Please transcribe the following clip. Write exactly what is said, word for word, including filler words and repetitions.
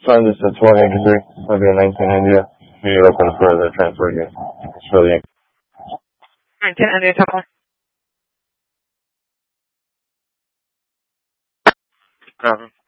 Son, this is twenty eighty-three. I'll be in nineteen India. You need open for the transfer again. It's for the nineteen India, top one. Copy.